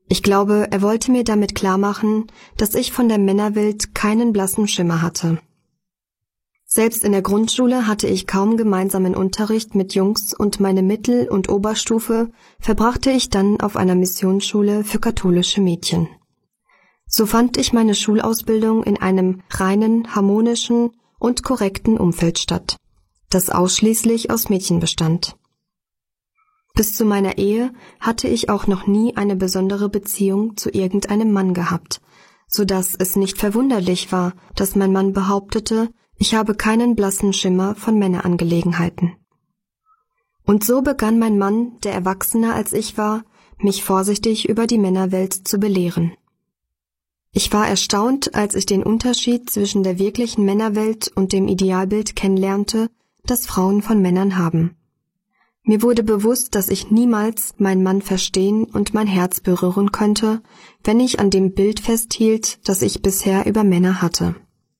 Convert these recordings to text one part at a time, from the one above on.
Ich glaube, er wollte mir damit klarmachen, dass ich von der Männerwelt keinen blassen Schimmer hatte. Selbst in der Grundschule hatte ich kaum gemeinsamen Unterricht mit Jungs und meine Mittel- und Oberstufe verbrachte ich dann auf einer Missionsschule für katholische Mädchen. So fand ich meine Schulausbildung in einem reinen, harmonischen und korrekten Umfeld statt, das ausschließlich aus Mädchen bestand. Bis zu meiner Ehe hatte ich auch noch nie eine besondere Beziehung zu irgendeinem Mann gehabt, so dass es nicht verwunderlich war, dass mein Mann behauptete, ich habe keinen blassen Schimmer von Männerangelegenheiten. Und so begann mein Mann, der erwachsener als ich war, mich vorsichtig über die Männerwelt zu belehren. Ich war erstaunt, als ich den Unterschied zwischen der wirklichen Männerwelt und dem Idealbild kennenlernte, das Frauen von Männern haben. Mir wurde bewusst, dass ich niemals meinen Mann verstehen und mein Herz berühren könnte, wenn ich an dem Bild festhielt, das ich bisher über Männer hatte.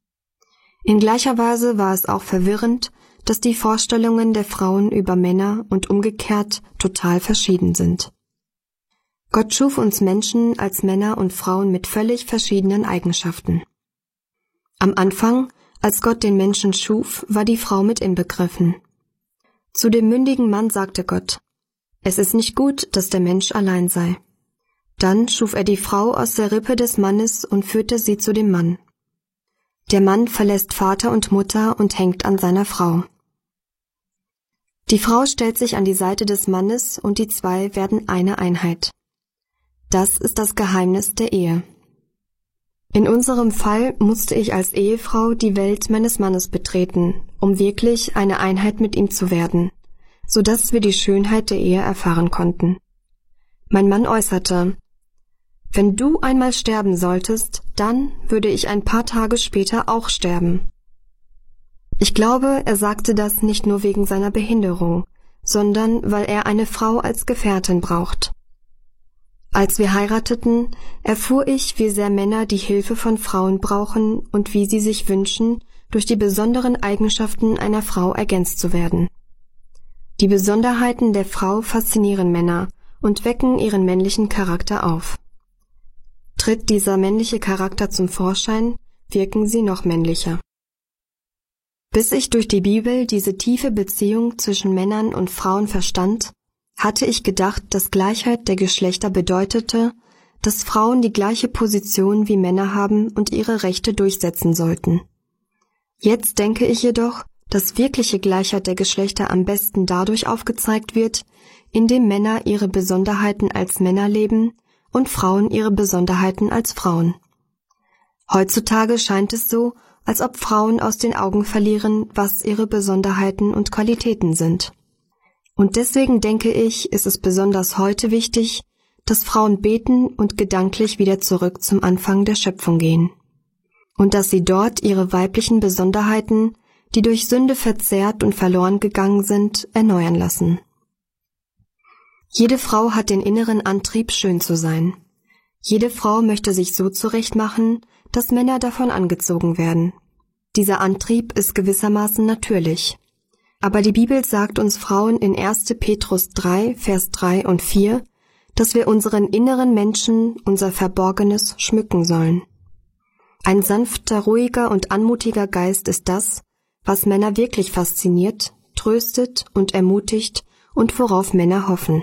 In gleicher Weise war es auch verwirrend, dass die Vorstellungen der Frauen über Männer und umgekehrt total verschieden sind. Gott schuf uns Menschen als Männer und Frauen mit völlig verschiedenen Eigenschaften. Am Anfang, als Gott den Menschen schuf, war die Frau mit inbegriffen. Zu dem mündigen Mann sagte Gott: Es ist nicht gut, dass der Mensch allein sei. Dann schuf er die Frau aus der Rippe des Mannes und führte sie zu dem Mann. Der Mann verlässt Vater und Mutter und hängt an seiner Frau. Die Frau stellt sich an die Seite des Mannes und die zwei werden eine Einheit. Das ist das Geheimnis der Ehe. In unserem Fall musste ich als Ehefrau die Welt meines Mannes betreten, um wirklich eine Einheit mit ihm zu werden, so dass wir die Schönheit der Ehe erfahren konnten. Mein Mann äußerte: Wenn du einmal sterben solltest, dann würde ich ein paar Tage später auch sterben. Ich glaube, er sagte das nicht nur wegen seiner Behinderung, sondern weil er eine Frau als Gefährtin braucht. Als wir heirateten, erfuhr ich, wie sehr Männer die Hilfe von Frauen brauchen und wie sie sich wünschen, durch die besonderen Eigenschaften einer Frau ergänzt zu werden. Die Besonderheiten der Frau faszinieren Männer und wecken ihren männlichen Charakter auf. Tritt dieser männliche Charakter zum Vorschein, wirken sie noch männlicher. Bis ich durch die Bibel diese tiefe Beziehung zwischen Männern und Frauen verstand, hatte ich gedacht, dass Gleichheit der Geschlechter bedeutete, dass Frauen die gleiche Position wie Männer haben und ihre Rechte durchsetzen sollten. Jetzt denke ich jedoch, dass wirkliche Gleichheit der Geschlechter am besten dadurch aufgezeigt wird, indem Männer ihre Besonderheiten als Männer leben und Frauen ihre Besonderheiten als Frauen. Heutzutage scheint es so, als ob Frauen aus den Augen verlieren, was ihre Besonderheiten und Qualitäten sind. Und deswegen denke ich, ist es besonders heute wichtig, dass Frauen beten und gedanklich wieder zurück zum Anfang der Schöpfung gehen. Und dass sie dort ihre weiblichen Besonderheiten, die durch Sünde verzerrt und verloren gegangen sind, erneuern lassen. Jede Frau hat den inneren Antrieb, schön zu sein. Jede Frau möchte sich so zurechtmachen, dass Männer davon angezogen werden. Dieser Antrieb ist gewissermaßen natürlich. Aber die Bibel sagt uns Frauen in 1. Petrus 3, Vers 3 und 4, dass wir unseren inneren Menschen, unser Verborgenes, schmücken sollen. Ein sanfter, ruhiger und anmutiger Geist ist das, was Männer wirklich fasziniert, tröstet und ermutigt und worauf Männer hoffen.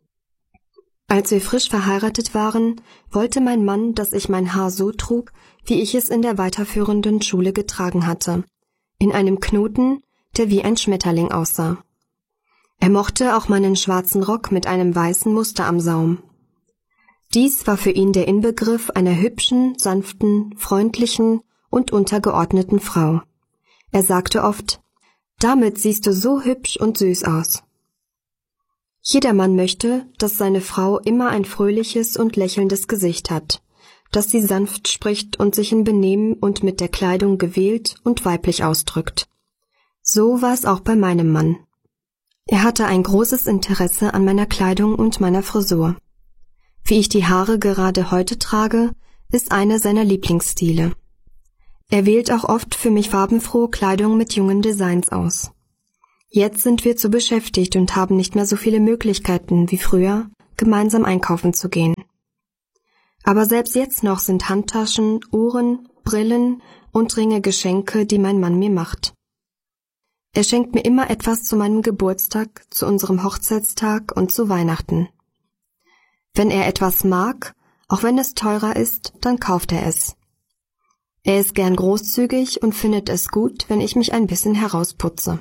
Als wir frisch verheiratet waren, wollte mein Mann, dass ich mein Haar so trug, wie ich es in der weiterführenden Schule getragen hatte, in einem Knoten, der wie ein Schmetterling aussah. Er mochte auch meinen schwarzen Rock mit einem weißen Muster am Saum. Dies war für ihn der Inbegriff einer hübschen, sanften, freundlichen und untergeordneten Frau. Er sagte oft: Damit siehst du so hübsch und süß aus. Jeder Mann möchte, dass seine Frau immer ein fröhliches und lächelndes Gesicht hat, dass sie sanft spricht und sich in Benehmen und mit der Kleidung gewählt und weiblich ausdrückt. So war es auch bei meinem Mann. Er hatte ein großes Interesse an meiner Kleidung und meiner Frisur. Wie ich die Haare gerade heute trage, ist einer seiner Lieblingsstile. Er wählt auch oft für mich farbenfrohe Kleidung mit jungen Designs aus. Jetzt sind wir zu beschäftigt und haben nicht mehr so viele Möglichkeiten wie früher, gemeinsam einkaufen zu gehen. Aber selbst jetzt noch sind Handtaschen, Uhren, Brillen und Ringe Geschenke, die mein Mann mir macht. Er schenkt mir immer etwas zu meinem Geburtstag, zu unserem Hochzeitstag und zu Weihnachten. Wenn er etwas mag, auch wenn es teurer ist, dann kauft er es. Er ist gern großzügig und findet es gut, wenn ich mich ein bisschen herausputze.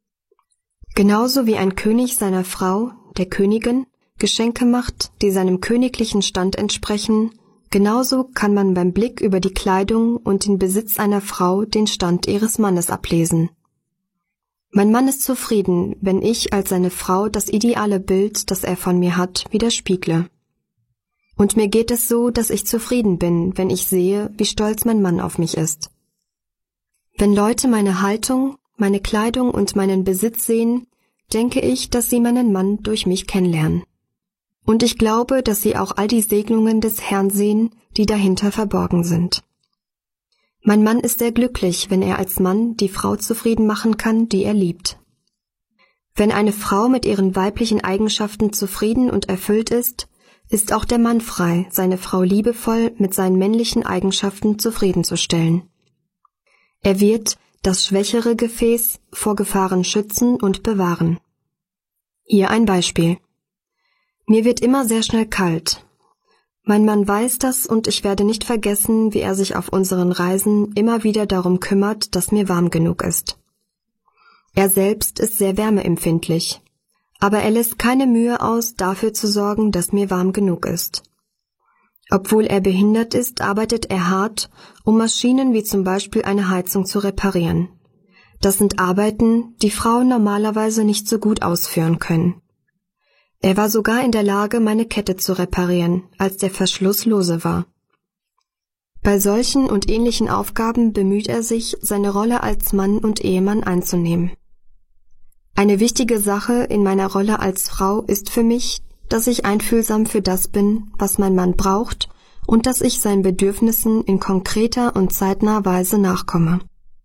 Genauso wie ein König seiner Frau, der Königin, Geschenke macht, die seinem königlichen Stand entsprechen, genauso kann man beim Blick über die Kleidung und den Besitz einer Frau den Stand ihres Mannes ablesen. Mein Mann ist zufrieden, wenn ich als seine Frau das ideale Bild, das er von mir hat, widerspiegle. Und mir geht es so, dass ich zufrieden bin, wenn ich sehe, wie stolz mein Mann auf mich ist. Wenn Leute meine Haltung, meine Kleidung und meinen Besitz sehen, denke ich, dass sie meinen Mann durch mich kennenlernen. Und ich glaube, dass sie auch all die Segnungen des Herrn sehen, die dahinter verborgen sind. Mein Mann ist sehr glücklich, wenn er als Mann die Frau zufrieden machen kann, die er liebt. Wenn eine Frau mit ihren weiblichen Eigenschaften zufrieden und erfüllt ist auch der Mann frei, seine Frau liebevoll mit seinen männlichen Eigenschaften zufriedenzustellen. Er wird das schwächere Gefäß vor Gefahren schützen und bewahren. Hier ein Beispiel. Mir wird immer sehr schnell kalt. Mein Mann weiß das und ich werde nicht vergessen, wie er sich auf unseren Reisen immer wieder darum kümmert, dass mir warm genug ist. Er selbst ist sehr wärmeempfindlich, aber er lässt keine Mühe aus, dafür zu sorgen, dass mir warm genug ist. Obwohl er behindert ist, arbeitet er hart, um Maschinen wie zum Beispiel eine Heizung zu reparieren. Das sind Arbeiten, die Frauen normalerweise nicht so gut ausführen können. Er war sogar in der Lage, meine Kette zu reparieren, als der Verschluss lose war. Bei solchen und ähnlichen Aufgaben bemüht er sich, seine Rolle als Mann und Ehemann einzunehmen. Eine wichtige Sache in meiner Rolle als Frau ist für mich, dass ich einfühlsam für das bin, was mein Mann braucht und dass ich seinen Bedürfnissen in konkreter und zeitnaher Weise nachkomme.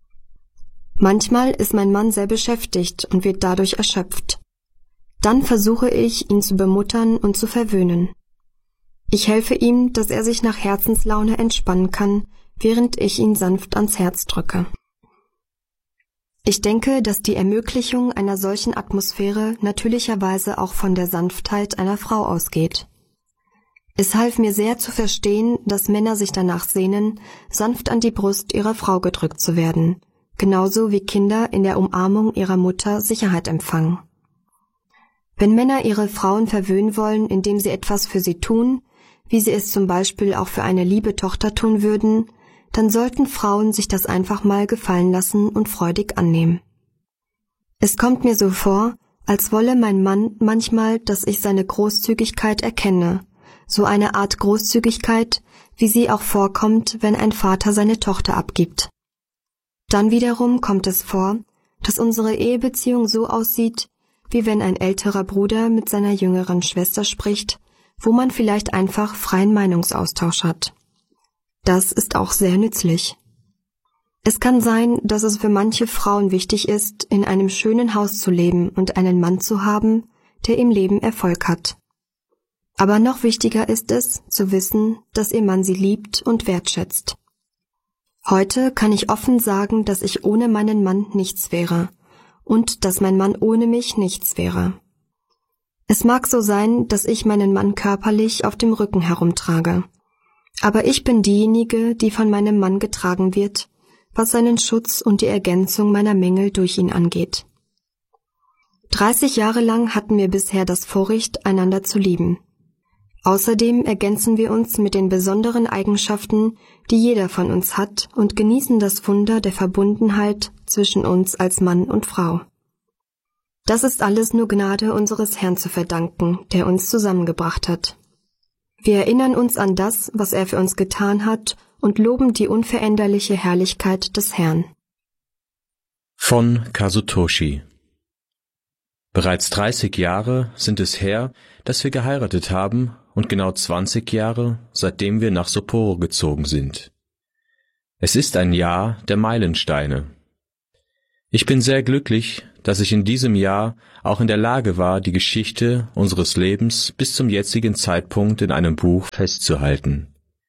Manchmal ist mein Mann sehr beschäftigt und wird dadurch erschöpft. Dann versuche ich, ihn zu bemuttern und zu verwöhnen. Ich helfe ihm, dass er sich nach Herzenslaune entspannen kann, während ich ihn sanft ans Herz drücke. Ich denke, dass die Ermöglichung einer solchen Atmosphäre natürlicherweise auch von der Sanftheit einer Frau ausgeht. Es half mir sehr zu verstehen, dass Männer sich danach sehnen, sanft an die Brust ihrer Frau gedrückt zu werden, genauso wie Kinder in der Umarmung ihrer Mutter Sicherheit empfangen. Wenn Männer ihre Frauen verwöhnen wollen, indem sie etwas für sie tun, wie sie es zum Beispiel auch für eine liebe Tochter tun würden, dann sollten Frauen sich das einfach mal gefallen lassen und freudig annehmen. Es kommt mir so vor, als wolle mein Mann manchmal, dass ich seine Großzügigkeit erkenne, so eine Art Großzügigkeit, wie sie auch vorkommt, wenn ein Vater seine Tochter abgibt. Dann wiederum kommt es vor, dass unsere Ehebeziehung so aussieht, wie wenn ein älterer Bruder mit seiner jüngeren Schwester spricht, wo man vielleicht einfach freien Meinungsaustausch hat. Das ist auch sehr nützlich. Es kann sein, dass es für manche Frauen wichtig ist, in einem schönen Haus zu leben und einen Mann zu haben, der im Leben Erfolg hat. Aber noch wichtiger ist es, zu wissen, dass ihr Mann sie liebt und wertschätzt. Heute kann ich offen sagen, dass ich ohne meinen Mann nichts wäre und dass mein Mann ohne mich nichts wäre. Es mag so sein, dass ich meinen Mann körperlich auf dem Rücken herumtrage, aber ich bin diejenige, die von meinem Mann getragen wird, was seinen Schutz und die Ergänzung meiner Mängel durch ihn angeht. 30 Jahre lang hatten wir bisher das Vorrecht, einander zu lieben. Außerdem ergänzen wir uns mit den besonderen Eigenschaften, die jeder von uns hat, und genießen das Wunder der Verbundenheit zwischen uns als Mann und Frau. Das ist alles nur Gnade unseres Herrn zu verdanken, der uns zusammengebracht hat. Wir erinnern uns an das, was er für uns getan hat, und loben die unveränderliche Herrlichkeit des Herrn. Von Kazutoshi. Bereits 30 Jahre sind es her, dass wir geheiratet haben, und genau 20 Jahre, seitdem wir nach Sapporo gezogen sind. Es ist ein Jahr der Meilensteine. Ich bin sehr glücklich, dass ich in diesem Jahr auch in der Lage war, die Geschichte unseres Lebens bis zum jetzigen Zeitpunkt in einem Buch festzuhalten.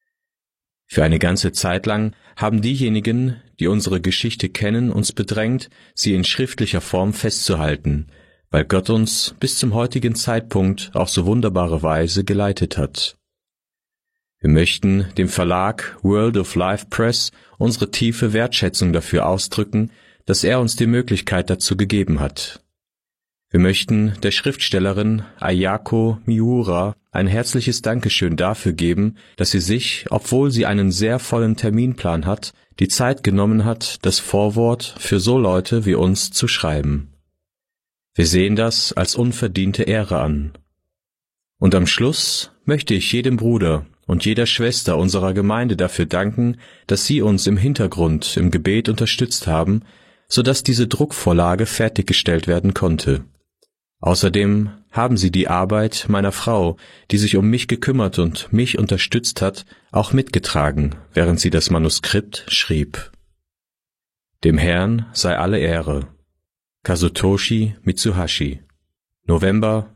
Für eine ganze Zeit lang haben diejenigen, die unsere Geschichte kennen, uns bedrängt, sie in schriftlicher Form festzuhalten, weil Gott uns bis zum heutigen Zeitpunkt auf so wunderbare Weise geleitet hat. Wir möchten dem Verlag World of Life Press unsere tiefe Wertschätzung dafür ausdrücken, dass er uns die Möglichkeit dazu gegeben hat. Wir möchten der Schriftstellerin Ayako Miura ein herzliches Dankeschön dafür geben, dass sie sich, obwohl sie einen sehr vollen Terminplan hat, die Zeit genommen hat, das Vorwort für so Leute wie uns zu schreiben. Wir sehen das als unverdiente Ehre an. Und am Schluss möchte ich jedem Bruder und jeder Schwester unserer Gemeinde dafür danken, dass sie uns im Hintergrund im Gebet unterstützt haben, sodass diese Druckvorlage fertiggestellt werden konnte. Außerdem haben sie die Arbeit meiner Frau, die sich um mich gekümmert und mich unterstützt hat, auch mitgetragen, während sie das Manuskript schrieb. Dem Herrn sei alle Ehre. Kazutoshi Mitsuhashi, November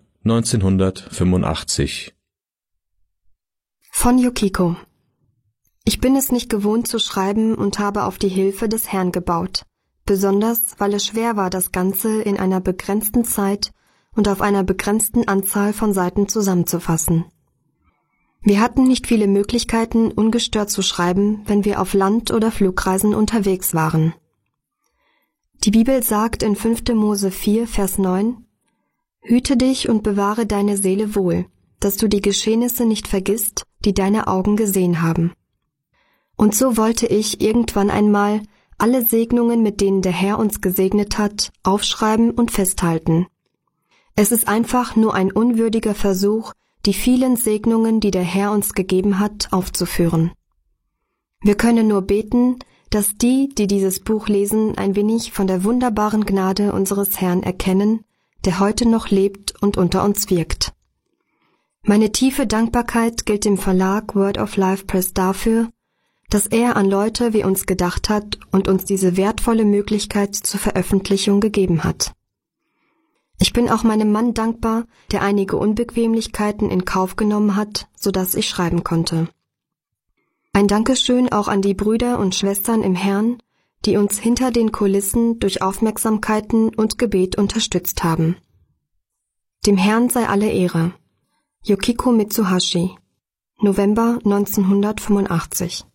1985. Von Yukiko. Ich bin es nicht gewohnt zu schreiben und habe auf die Hilfe des Herrn gebaut, besonders weil es schwer war, das Ganze in einer begrenzten Zeit und auf einer begrenzten Anzahl von Seiten zusammenzufassen. Wir hatten nicht viele Möglichkeiten, ungestört zu schreiben, wenn wir auf Land- oder Flugreisen unterwegs waren. Die Bibel sagt in 5. Mose 4, Vers 9: Hüte dich und bewahre deine Seele wohl, dass du die Geschehnisse nicht vergisst, die deine Augen gesehen haben. Und so wollte ich irgendwann einmal alle Segnungen, mit denen der Herr uns gesegnet hat, aufschreiben und festhalten. Es ist einfach nur ein unwürdiger Versuch, die vielen Segnungen, die der Herr uns gegeben hat, aufzuführen. Wir können nur beten, dass die dieses Buch lesen, ein wenig von der wunderbaren Gnade unseres Herrn erkennen, der heute noch lebt und unter uns wirkt. Meine tiefe Dankbarkeit gilt dem Verlag Word of Life Press dafür, dass er an Leute wie uns gedacht hat und uns diese wertvolle Möglichkeit zur Veröffentlichung gegeben hat. Ich bin auch meinem Mann dankbar, der einige Unbequemlichkeiten in Kauf genommen hat, sodass ich schreiben konnte. Ein Dankeschön auch an die Brüder und Schwestern im Herrn, die uns hinter den Kulissen durch Aufmerksamkeiten und Gebet unterstützt haben. Dem Herrn sei alle Ehre. Yukiko Mitsuhashi, November 1985.